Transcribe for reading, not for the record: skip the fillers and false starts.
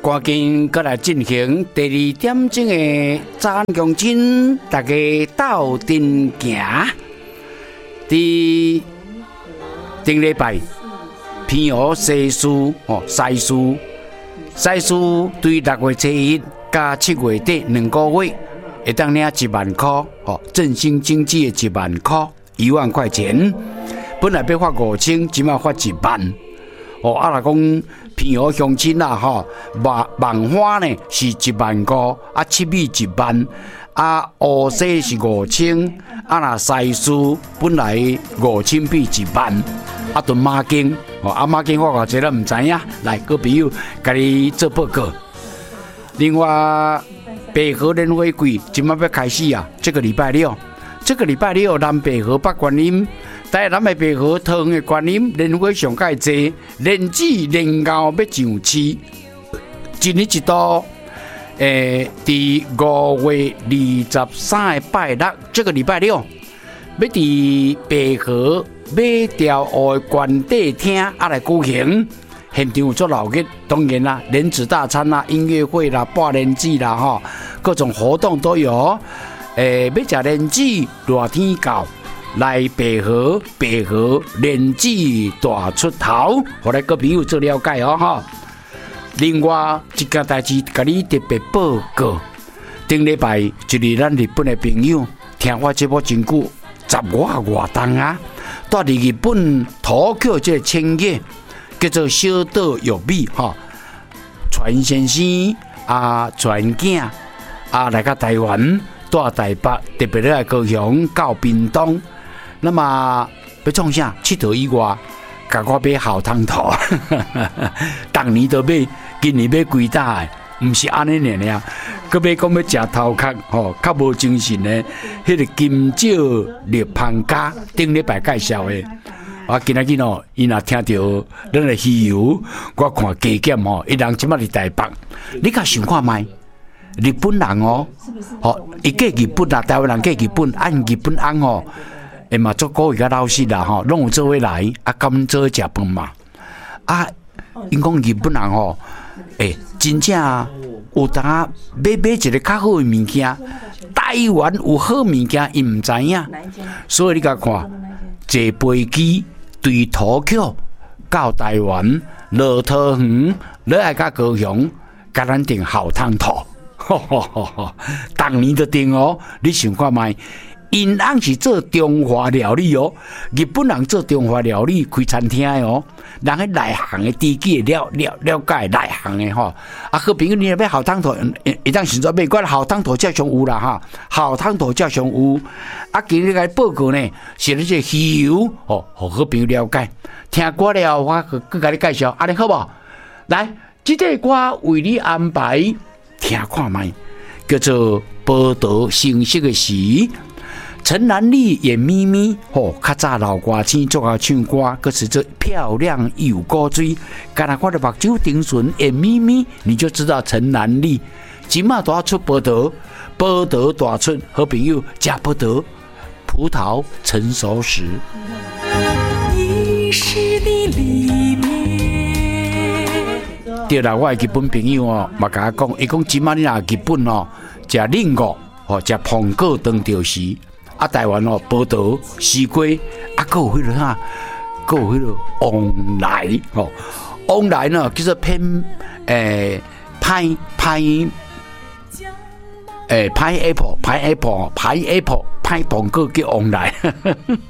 赶紧过来进行第2点钟的早强针，大家斗阵行。伫顶礼拜，偏河西施西施对6月7日加7月底2个月，会当领1万块，振兴经济的1万块，1万块钱。本来要发5000，即马发1万。若讲偏河乡亲啦，万花呢是1万5，七米1万，乌西是5000，若西施本来5000比1万，顿马经，马经发偌济咱唔知影，来各朋友甲你做报告。另外，北河联欢会即马要开始啊，这个礼拜六，南北河北观音。台南的北河桃园的观音莲花上介济，莲子莲藕要上市。一年一度，伫5月23的拜六，这个礼拜六，要伫北河马吊湖的官邸厅来举行。现场有足闹热，当然啦，莲子大餐啦、音乐会啦、拔莲子啦，各种活动都有。要食莲子，热天到。来北河莲子大出头，互咱各朋友做了解哈。另外一件代志，甲你特别报告。顶礼拜一日，咱日本的朋友听我节目真久，10外冬啊，到伫日本土口这个千叶，叫做小岛玉美传先生传囝来到台湾，到台北，特别来高雄到屏东。那么要创啥？佚佗以外，甲我买好汤头，逐年都买，今年买几大的，唔是安尼尔。佮买讲要食头壳，较无精神的，迄个金蕉绿芳加，顶礼拜介绍的。今仔日伊若听到咱的鱼油，我看加减伊人即马伫台北，你甲想看卖？日本人伊嫁日本台湾人嫁日本，按日本翁嘛做古个老师啦拢有做伙来，甘做食饭嘛。因讲日本人真正有当买一个较好的物件，台湾有好物件，伊唔知影，所以你甲看，坐飞机对土口到台湾，落桃园，落来到高雄，甲咱订好汤头，逐年都订你想看卖？因翁是做中华料理日本人做中华料理开餐厅的人迄内行的知己了解内行的好朋友，你若要好汤头，会当想做买我好汤头才上有啦好汤头才上有。今日来报告呢，是你这鱼油互好朋友了解。听歌了，我佮甲你介绍，安尼好无？来，这个歌为你安排，听看卖，叫做《报道成熟的时》。陈兰丽演咪咪，较早老歌星做下唱歌，可是这漂亮有歌水。刚才看到目睭顶唇演咪咪，你就知道陈兰丽。今嘛都要出报道大出，好朋友吃报道，葡萄成熟时。遗失的里面。对啦，我的日本朋友嘛甲我讲，伊讲今嘛你若日本食冷果食苹果当着时。台湾报道西瓜，还有迄个还有迄个旺来旺来呢，叫做偏派 apple 派苹果叫旺来，